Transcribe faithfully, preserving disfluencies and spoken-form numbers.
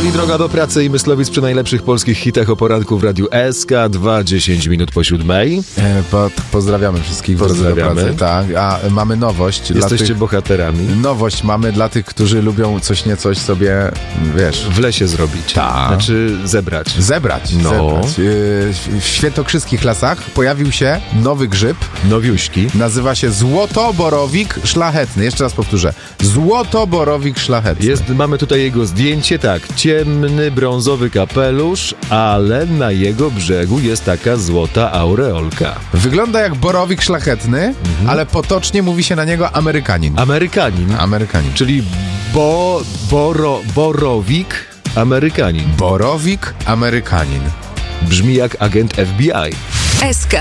czyli Droga do pracy i Myslowic przy najlepszych polskich hitach o poranku w Radiu S K dwa, dziesięć minut po siódmej. E, po, pozdrawiamy wszystkich. Pozdrawiamy. Do pracy, tak, a mamy nowość. Jesteście dla tych, bohaterami. Nowość mamy dla tych, którzy lubią coś nie coś sobie, wiesz... W lesie zrobić. Tak. Znaczy zebrać. Zebrać. No. zebrać. E, w świętokrzyskich lasach pojawił się nowy grzyb. Nowiuśki. Nazywa się złotoborowik szlachetny. Jeszcze raz powtórzę. Złotoborowik szlachetny. Jest, mamy tutaj jego zdjęcie, tak, ciemny, brązowy kapelusz, ale na jego brzegu jest taka złota aureolka. Wygląda jak borowik szlachetny, mhm. ale potocznie mówi się na niego Amerykanin. Amerykanin. Amerykanin. Czyli bo, boro, borowik Amerykanin. Borowik Amerykanin. Brzmi jak agent F B I. S K